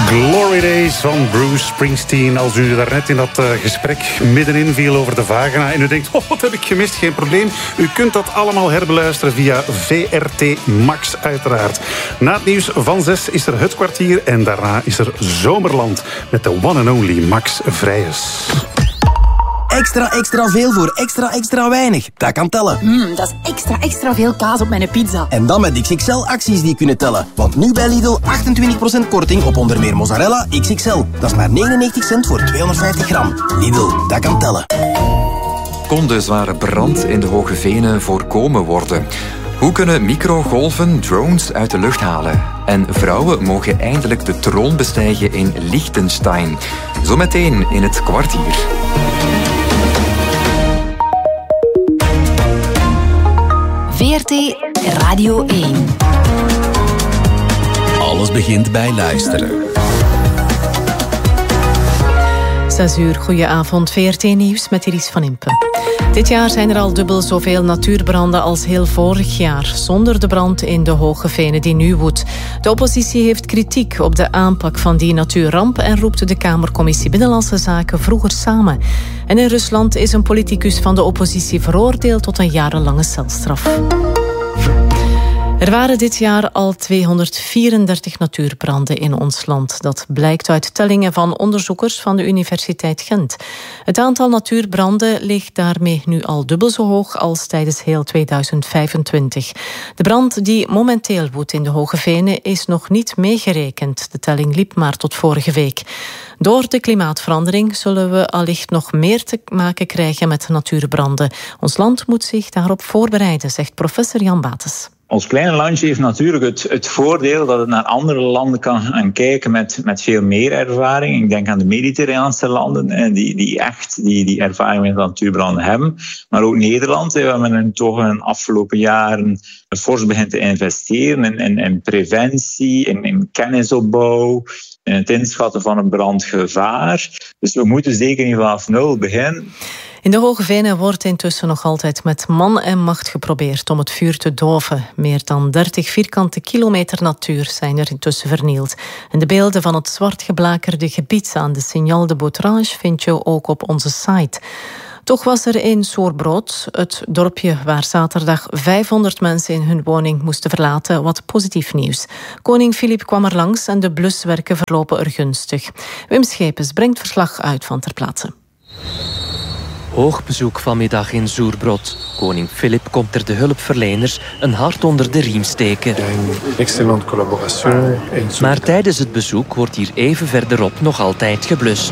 Glory Days van Bruce Springsteen. Als u daarnet in dat gesprek middenin viel over de vagina en u denkt, wat heb ik gemist? Geen probleem. U kunt dat allemaal herbeluisteren via VRT Max uiteraard. Na het nieuws van 6 is er Het Kwartier en daarna is er Zomerland met de one and only Max Vrijers. Extra veel voor extra weinig. Dat kan tellen. Dat is extra veel kaas op mijn pizza. En dan met XXL-acties die kunnen tellen. Want nu bij Lidl 28% korting op onder meer mozzarella XXL. Dat is maar 99 cent voor 250 gram. Lidl, dat kan tellen. Kon de zware brand in de Hoge Venen voorkomen worden? Hoe kunnen microgolven drones uit de lucht halen? En vrouwen mogen eindelijk de troon bestijgen in Liechtenstein. Zometeen in Het Kwartier. VRT Radio 1. Alles begint bij luisteren. 6 uur, goedenavond. VRT Nieuws met Iris van Impen. Dit jaar zijn er al dubbel zoveel natuurbranden als heel vorig jaar, zonder de brand in de Hoge Venen die nu woedt. De oppositie heeft kritiek op de aanpak van die natuurramp en roept de Kamercommissie Binnenlandse Zaken vroeger samen. En in Rusland is een politicus van de oppositie veroordeeld tot een jarenlange celstraf. Er waren dit jaar al 234 natuurbranden in ons land. Dat blijkt uit tellingen van onderzoekers van de Universiteit Gent. Het aantal natuurbranden ligt daarmee nu al dubbel zo hoog als tijdens heel 2025. De brand die momenteel woedt in de Hoge Venen is nog niet meegerekend. De telling liep maar tot vorige week. Door de klimaatverandering zullen we allicht nog meer te maken krijgen met natuurbranden. Ons land moet zich daarop voorbereiden, zegt professor Jan Bates. Ons kleine landje heeft natuurlijk het voordeel dat het naar andere landen kan gaan kijken met veel meer ervaring. Ik denk aan de Mediterraanse landen die echt die ervaring met natuurbranden hebben. Maar ook Nederland, we hebben toch in de afgelopen jaren fors beginnen te investeren in preventie, in kennisopbouw, in het inschatten van een brandgevaar. Dus we moeten zeker niet vanaf nul beginnen. In de Hoge Venen wordt intussen nog altijd met man en macht geprobeerd om het vuur te doven. Meer dan 30 vierkante kilometer natuur zijn er intussen vernield. En de beelden van het zwart geblakerde gebied aan de Signal de Botrange vind je ook op onze site. Toch was er in Soerbrood, het dorpje waar zaterdag 500 mensen in hun woning moesten verlaten, wat positief nieuws. Koning Filip kwam er langs en de bluswerken verlopen er gunstig. Wim Schepens brengt verslag uit van ter plaatse. Hoog bezoek vanmiddag in Soerbrood. Koning Filip komt er de hulpverleners een hart onder de riem steken. Excellente collaboratie. Maar tijdens het bezoek wordt hier even verderop nog altijd geblust.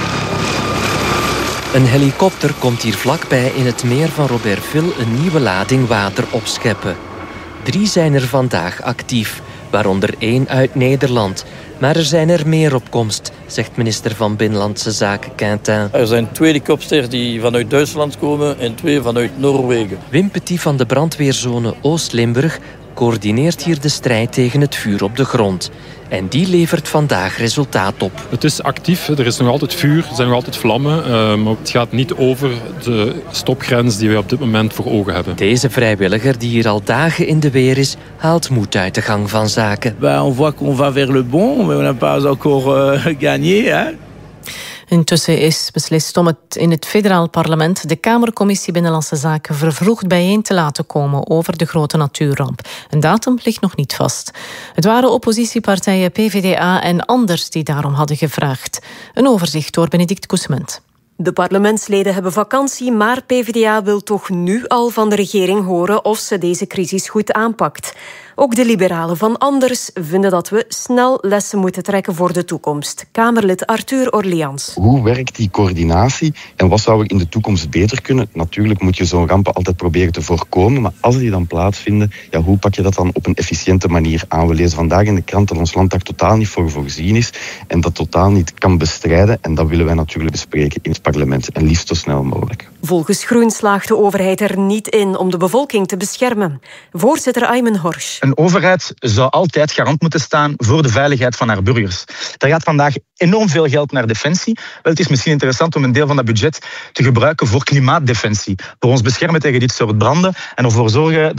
Een helikopter komt hier vlakbij in het meer van Robertville een nieuwe lading water opscheppen. 3 zijn er vandaag actief, waaronder 1 uit Nederland. Maar er zijn er meer op komst, zegt minister van Binnenlandse Zaken Quintin. Er zijn 2 helikopters die vanuit Duitsland komen en 2 vanuit Noorwegen. Wim Petit van de brandweerzone Oost-Limburg coördineert hier de strijd tegen het vuur op de grond. En die levert vandaag resultaat op. Het is actief, er is nog altijd vuur, er zijn nog altijd vlammen. Maar het gaat niet over de stopgrens die wij op dit moment voor ogen hebben. Deze vrijwilliger, die hier al dagen in de weer is, haalt moed uit de gang van zaken. On voit qu'on va vers le bon, mais on n'a pas encore gagné. Hè? Intussen is beslist om het in het federaal parlement de Kamercommissie Binnenlandse Zaken vervroegd bijeen te laten komen over de grote natuurramp. Een datum ligt nog niet vast. Het waren oppositiepartijen PvdA en Anders die daarom hadden gevraagd. Een overzicht door Benedict Koesement. De parlementsleden hebben vakantie, maar PvdA wil toch nu al van de regering horen of ze deze crisis goed aanpakt. Ook de liberalen van Anders vinden dat we snel lessen moeten trekken voor de toekomst. Kamerlid Arthur Orleans. Hoe werkt die coördinatie en wat zou er in de toekomst beter kunnen? Natuurlijk moet je zo'n rampen altijd proberen te voorkomen, maar als die dan plaatsvinden, hoe pak je dat dan op een efficiënte manier aan? We lezen vandaag in de krant dat ons land daar totaal niet voor voorzien is en dat totaal niet kan bestrijden en dat willen wij natuurlijk bespreken in het parlement en liefst zo snel mogelijk. Volgens Groen slaagt de overheid er niet in om de bevolking te beschermen. Voorzitter Aymen Horsch. Een overheid zou altijd garant moeten staan voor de veiligheid van haar burgers. Er gaat vandaag enorm veel geld naar defensie. Wel, het is misschien interessant om een deel van dat budget te gebruiken voor klimaatdefensie. Voor ons beschermen tegen dit soort branden en ervoor zorgen dat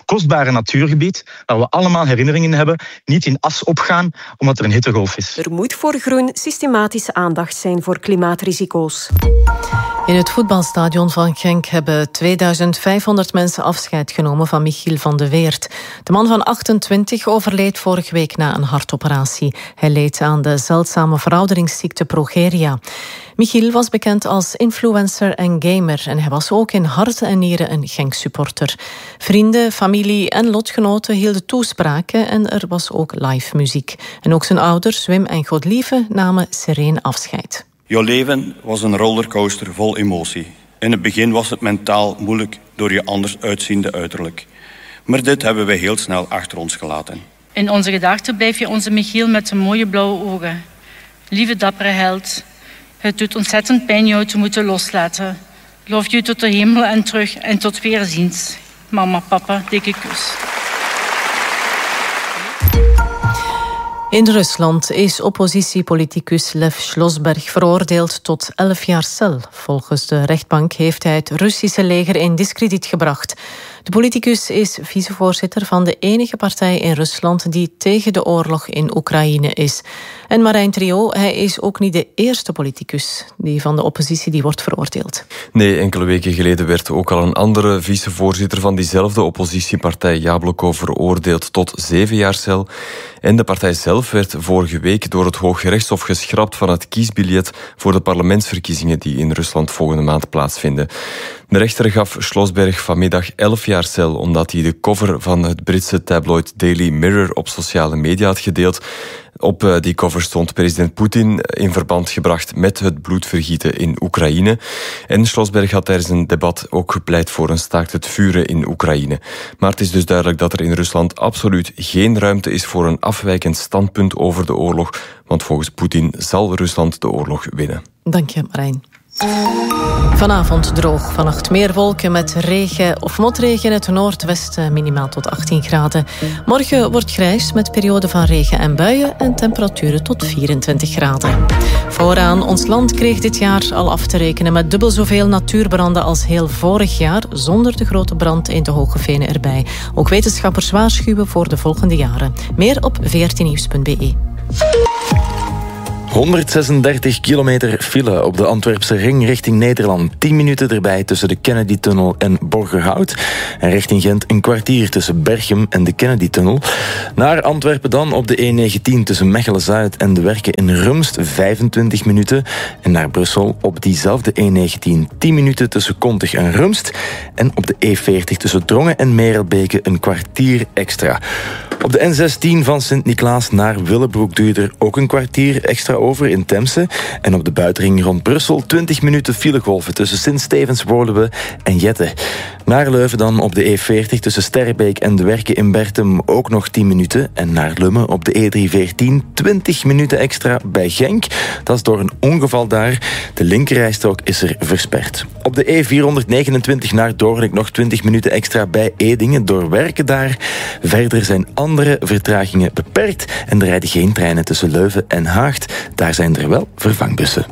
kostbare natuurgebied waar we allemaal herinneringen hebben, niet in as opgaan omdat er een hittegolf is. Er moet voor groen systematische aandacht zijn voor klimaatrisico's. In het voetbalstadion van Genk hebben 2500 mensen afscheid genomen van Michiel van de Weert. De man van 28 overleed vorige week na een hartoperatie. Hij leed aan de zeldzame verouderingsziekte progeria. Michiel was bekend als influencer en gamer en hij was ook in hart en nieren een Genk-supporter. Vrienden, familie en lotgenoten hielden toespraken en er was ook live muziek. En ook zijn ouders, Wim en Godlieve, namen sereen afscheid. Jouw leven was een rollercoaster vol emotie. In het begin was het mentaal moeilijk door je anders uitziende uiterlijk. Maar dit hebben wij heel snel achter ons gelaten. In onze gedachten blijf je onze Michiel met zijn mooie blauwe ogen. Lieve dappere held, het doet ontzettend pijn jou te moeten loslaten. Loof je tot de hemel en terug en tot weerziens. Mama, papa, dikke kus. In Rusland is oppositiepoliticus Lev Slosberg veroordeeld tot 11 jaar cel. Volgens de rechtbank heeft hij het Russische leger in diskrediet gebracht. De politicus is vicevoorzitter van de enige partij in Rusland die tegen de oorlog in Oekraïne is. En Marijn Trio, hij is ook niet de eerste politicus van de oppositie die wordt veroordeeld. Nee, enkele weken geleden werd ook al een andere vicevoorzitter van diezelfde oppositiepartij, Jabloko, veroordeeld tot 7 jaar cel. En de partij zelf werd vorige week door het Hooggerechtshof geschrapt van het kiesbiljet voor de parlementsverkiezingen die in Rusland volgende maand plaatsvinden. De rechter gaf Slosberg vanmiddag 11 jaar cel omdat hij de cover van het Britse tabloid Daily Mirror op sociale media had gedeeld. Op die cover stond president Poetin in verband gebracht met het bloedvergieten in Oekraïne. En Slosberg had tijdens een debat ook gepleit voor een staakt het vuren in Oekraïne. Maar het is dus duidelijk dat er in Rusland absoluut geen ruimte is voor een afwijkend standpunt over de oorlog. Want volgens Poetin zal Rusland de oorlog winnen. Dank je, Marijn. Vanavond droog, vannacht meer wolken met regen of motregen in het noordwesten, minimaal tot 18 graden. Morgen wordt grijs met perioden van regen en buien en temperaturen tot 24 graden. Vooraan, ons land kreeg dit jaar al af te rekenen met dubbel zoveel natuurbranden als heel vorig jaar, zonder de grote brand in de Hoge Venen erbij. Ook wetenschappers waarschuwen voor de volgende jaren. Meer op vrtnieuws.be. 136 kilometer file op de Antwerpse ring richting Nederland. 10 minuten erbij tussen de Kennedy-tunnel en Borgerhout. En richting Gent een kwartier tussen Berchem en de Kennedy-tunnel. Naar Antwerpen dan op de E19 tussen Mechelen-Zuid en de Werken in Rumst 25 minuten. En naar Brussel op diezelfde E19 10 minuten tussen Kontig en Rumst. En op de E40 tussen Drongen en Merelbeke een kwartier extra. Op de N16 van Sint-Niklaas naar Willebroek duurde er ook een kwartier extra over in Temse. En op de buitenring rond Brussel 20 minuten filegolven tussen Sint-Stevens-Woluwe en Jette. Naar Leuven dan op de E40 tussen Sterrebeek en de Werken in Berchem ook nog 10 minuten. En naar Lummen op de E314 20 minuten extra bij Genk. Dat is door een ongeval daar. De linkerrijstrook is er versperd. Op de E429 naar Doornik nog 20 minuten extra bij Edingen door werken daar. Verder zijn andere vertragingen beperkt en er rijden geen treinen tussen Leuven en Haagt. Daar zijn er wel vervangbussen.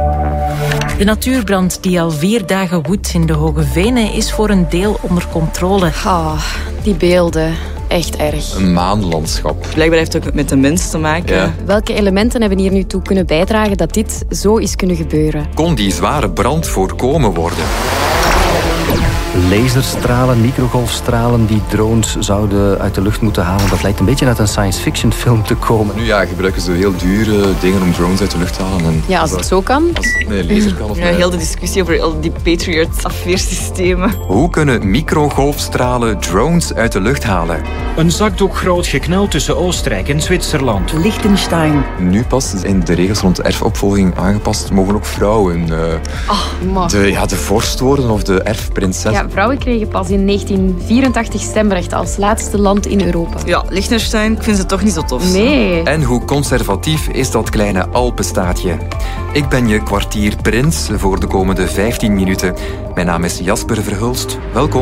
De natuurbrand die al 4 dagen woedt in de Hoge Venen is voor een deel onder controle. Die beelden. Echt erg. Een maanlandschap. Blijkbaar heeft het ook met de mens te maken. Ja. Welke elementen hebben hier nu toe kunnen bijdragen dat dit zo is kunnen gebeuren? Kon die zware brand voorkomen worden? Laserstralen, microgolfstralen die drones zouden uit de lucht moeten halen. Dat lijkt een beetje uit een science fiction film te komen. Nu ja, gebruiken ze heel dure dingen om drones uit de lucht te halen. En ja, als het zo kan. Als het met een laser kan. Of heel de discussie over al die Patriot-afweersystemen. Hoe kunnen microgolfstralen drones uit de lucht halen? Een zakdoek groot gekneld tussen Oostenrijk en Zwitserland. Liechtenstein. Nu pas in de regels rond erfopvolging aangepast, mogen ook vrouwen de vorst worden of de erfprinses. Ja, vrouwen kregen pas in 1984 stemrecht als laatste land in Europa. Ja, Liechtenstein, ik vind ze toch niet zo tof. Nee. En hoe conservatief is dat kleine Alpenstaatje? Ik ben je kwartierprins voor de komende 15 minuten. Mijn naam is Jasper Verhulst. Welkom.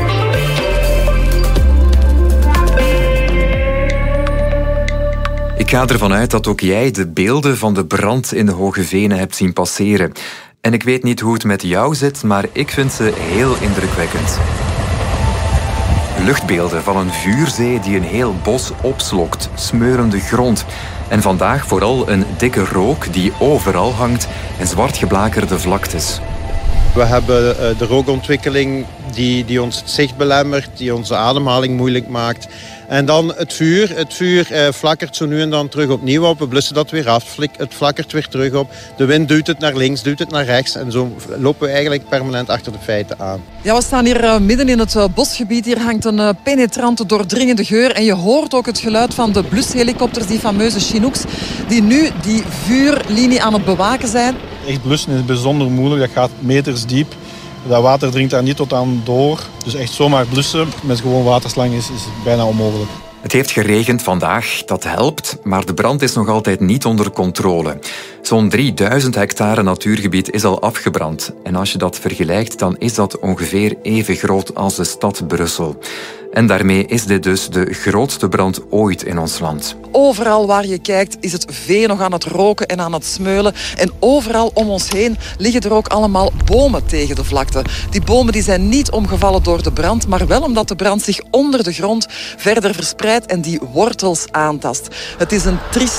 Ik ga ervan uit dat ook jij de beelden van de brand in de Hoge Venen hebt zien passeren. En ik weet niet hoe het met jou zit, maar ik vind ze heel indrukwekkend. Luchtbeelden van een vuurzee die een heel bos opslokt, smeurende grond. En vandaag vooral een dikke rook die overal hangt en zwart geblakerde vlaktes. We hebben de rookontwikkeling die ons het zicht belemmert, die onze ademhaling moeilijk maakt. En dan het vuur. Het vuur flakkert zo nu en dan terug opnieuw op. We blussen dat weer af. Het flakkert weer terug op. De wind duwt het naar links, duwt het naar rechts. En zo lopen we eigenlijk permanent achter de feiten aan. Ja, we staan hier midden in het bosgebied. Hier hangt een penetrante, doordringende geur. En je hoort ook het geluid van de blushelikopters, die fameuze Chinooks, die nu die vuurlinie aan het bewaken zijn. Echt blussen is bijzonder moeilijk. Dat gaat meters diep. Dat water dringt daar niet tot aan door. Dus echt zomaar blussen met gewoon waterslang is bijna onmogelijk. Het heeft geregend vandaag, dat helpt, maar de brand is nog altijd niet onder controle. Zo'n 3000 hectare natuurgebied is al afgebrand. En als je dat vergelijkt, dan is dat ongeveer even groot als de stad Brussel. En daarmee is dit dus de grootste brand ooit in ons land. Overal waar je kijkt is het vee nog aan het roken en aan het smeulen. En overal om ons heen liggen er ook allemaal bomen tegen de vlakte. Die bomen die zijn niet omgevallen door de brand, maar wel omdat de brand zich onder de grond verder verspreidt en die wortels aantast. Het is een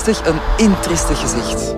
intriestig gezicht.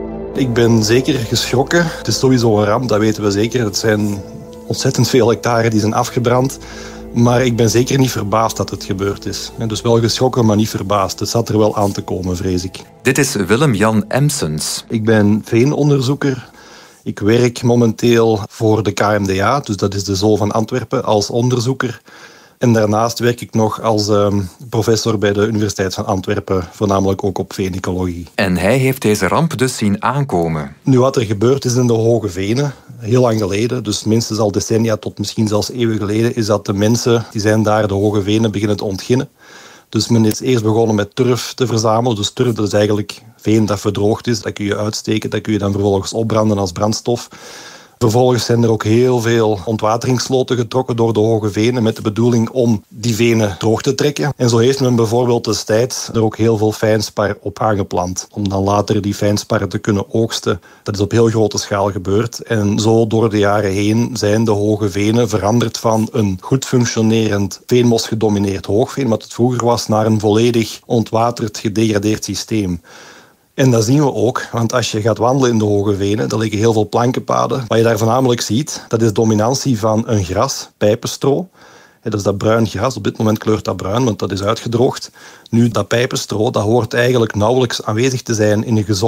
Ik ben zeker geschrokken. Het is sowieso een ramp, dat weten we zeker. Het zijn ontzettend veel hectare die zijn afgebrand. Maar ik ben zeker niet verbaasd dat het gebeurd is. Dus wel geschrokken, maar niet verbaasd. Het zat er wel aan te komen, vrees ik. Dit is Willem-Jan Emsens. Ik ben veenonderzoeker. Ik werk momenteel voor de KMDA, dus dat is de Zoo van Antwerpen, als onderzoeker. En daarnaast werk ik nog als professor bij de Universiteit van Antwerpen, voornamelijk ook op veenecologie. En hij heeft deze ramp dus zien aankomen. Nu, wat er gebeurd is in de Hoge Venen, heel lang geleden, dus minstens al decennia tot misschien zelfs eeuwen geleden, is dat de mensen die zijn daar de Hoge Venen beginnen te ontginnen. Dus men is eerst begonnen met turf te verzamelen. Dus turf, dat is eigenlijk veen dat verdroogd is. Dat kun je uitsteken, dat kun je dan vervolgens opbranden als brandstof. Vervolgens zijn er ook heel veel ontwateringssloten getrokken door de Hoge Venen met de bedoeling om die venen droog te trekken. En zo heeft men bijvoorbeeld destijds er ook heel veel fijnspar op aangeplant. Om dan later die fijnsparren te kunnen oogsten. Dat is op heel grote schaal gebeurd. En zo door de jaren heen zijn de Hoge Venen veranderd van een goed functionerend veenmos-gedomineerd hoogveen, wat het vroeger was, naar een volledig ontwaterd, gedegradeerd systeem. En dat zien we ook, want als je gaat wandelen in de Hoge Venen, dan liggen heel veel plankenpaden. Wat je daar voornamelijk ziet, dat is dominantie van een gras, pijpenstro. Dat is dat bruin gras. Op dit moment kleurt dat bruin, want dat is uitgedroogd. Nu, dat pijpenstro, dat hoort eigenlijk nauwelijks aanwezig te zijn in een gezond